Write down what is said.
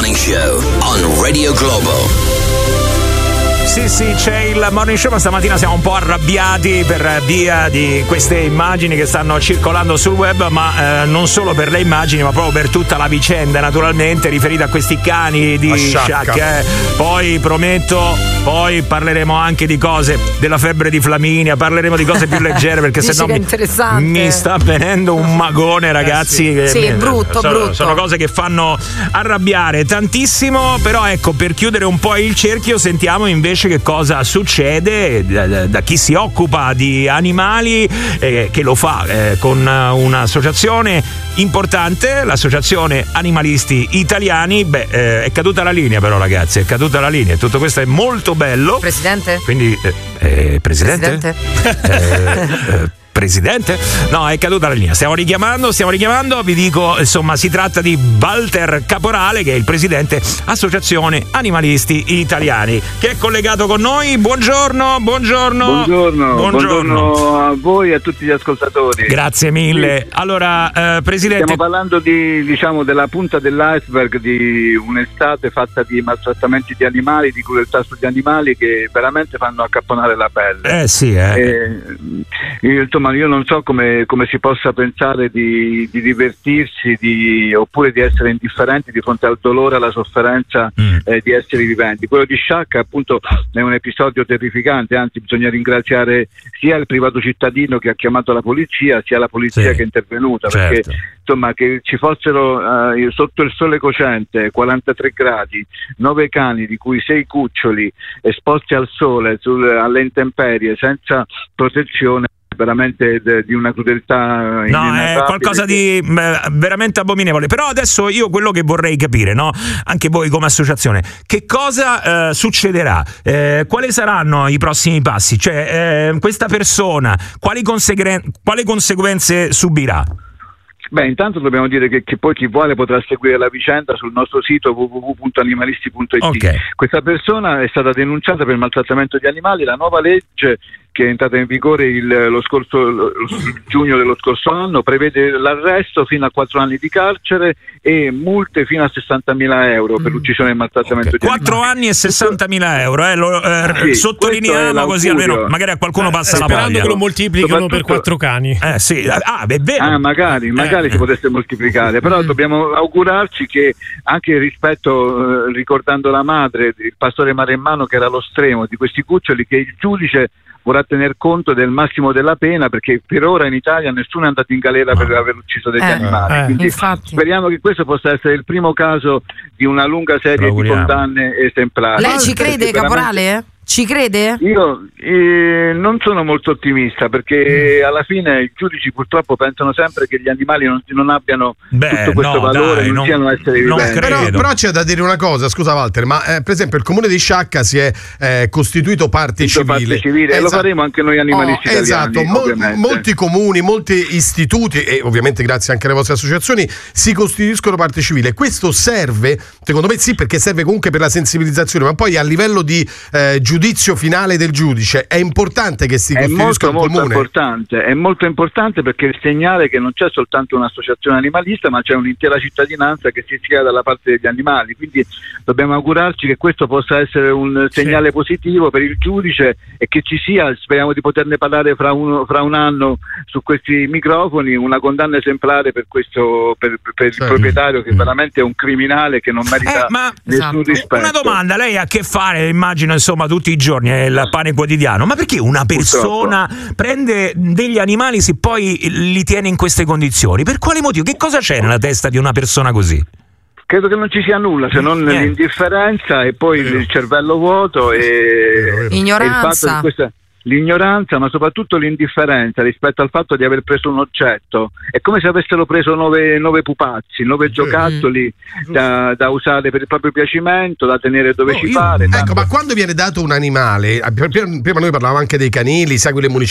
Morning Show on Radio Globo. Sì, c'è il Morning Show, ma stamattina siamo un po' arrabbiati per via di queste immagini che stanno circolando sul web, ma non solo per le immagini, ma proprio per tutta la vicenda, naturalmente, riferita a questi cani di Sciacca. Poi prometto, poi parleremo anche di cose della febbre di Flaminia, parleremo di cose più leggere, perché sennò mi sta venendo un magone, ragazzi. Sì, brutto. Sono cose che fanno arrabbiare tantissimo, però ecco, per chiudere un po' il cerchio, sentiamo invece che cosa succede da chi si occupa di animali, che lo fa con un'associazione importante, l'associazione Animalisti Italiani. È caduta la linea, però, ragazzi, è caduta la linea. Tutto questo è molto bello. Presidente? Quindi Presidente? Presidente? No, è caduta la linea. Stiamo richiamando. Vi dico, insomma, si tratta di Walter Caporale, che è il presidente Associazione Animalisti Italiani, che è collegato con noi. Buongiorno a voi e a tutti gli ascoltatori. Grazie mille. Sì. Allora, Presidente, stiamo parlando della punta dell'iceberg di un'estate fatta di maltrattamenti di animali, di crudeltà sugli animali che veramente fanno accapponare la pelle. Io non so come si possa pensare di divertirsi oppure di essere indifferenti di fronte al dolore, alla sofferenza di esseri viventi. Quello di Sciacca, appunto, è un episodio terrificante, anzi bisogna ringraziare sia il privato cittadino che ha chiamato la polizia, sia la polizia che è intervenuta, perché insomma, che ci fossero sotto il sole cocente 43 gradi 9 cani, di cui 6 cuccioli esposti al sole, alle intemperie, senza protezione, veramente di una crudeltà è qualcosa di veramente abominevole. Però adesso io quello che vorrei capire, no, anche voi come associazione, che cosa succederà, quali saranno i prossimi passi, cioè questa persona quali conseguenze subirà? Intanto dobbiamo dire che poi chi vuole potrà seguire la vicenda sul nostro sito www.animalisti.it. Questa persona è stata denunciata per maltrattamento di animali. La nuova legge, che è entrata in vigore lo giugno dello scorso anno, prevede l'arresto fino a 4 anni di carcere e multe fino a 60.000 euro per l'uccisione e maltrattamento di animali. 4 anni e 60.000 euro, sottolineiamo, così almeno magari a qualcuno passa la voglia. Sperando che lo moltiplicano per 4 cani. Magari si potesse moltiplicare, però dobbiamo augurarci che anche ricordando la madre, il pastore Maremmano, che era allo stremo di questi cuccioli, che il giudice vorrà tener conto del massimo della pena, perché per ora in Italia nessuno è andato in galera per aver ucciso degli animali. Quindi speriamo che questo possa essere il primo caso di una lunga serie di condanne esemplari. Lei ci crede, Caporale? Ci crede? Io non sono molto ottimista, perché alla fine i giudici purtroppo pensano sempre che gli animali non abbiano tutto questo valore, non siano esseri viventi. Però c'è da dire una cosa, scusa Walter, ma per esempio il comune di Sciacca si è costituito parte civile. E lo faremo anche noi animalisti italiani. Molti comuni, molti istituti e ovviamente grazie anche alle vostre associazioni si costituiscono parte civile. Questo serve, secondo me, perché serve comunque per la sensibilizzazione, ma poi a livello di giudizio finale del giudice è importante che si costituisca un comune. È molto importante, perché il segnale che non c'è soltanto un'associazione animalista, ma c'è un'intera cittadinanza che si schiera dalla parte degli animali. Quindi dobbiamo augurarci che questo possa essere un segnale positivo per il giudice e che ci sia, speriamo di poterne parlare fra un anno su questi microfoni, una condanna esemplare per il proprietario, che veramente è un criminale che non merita nessun rispetto. Una domanda: lei ha a che fare, immagino, insomma, tutti i giorni, è il pane quotidiano, ma perché una persona prende degli animali se poi li tiene in queste condizioni? Per quale motivo? Che cosa c'è nella testa di una persona così? Credo che non ci sia nulla se non l'indifferenza e poi il cervello vuoto e ignoranza. L'ignoranza, ma soprattutto l'indifferenza rispetto al fatto di aver preso un oggetto. È come se avessero preso 9 pupazzi, 9 giocattoli da usare per il proprio piacimento, da tenere dove ci pare. Ecco, ma quando viene dato un animale, prima noi parlavamo anche dei canili, segui le munizioni,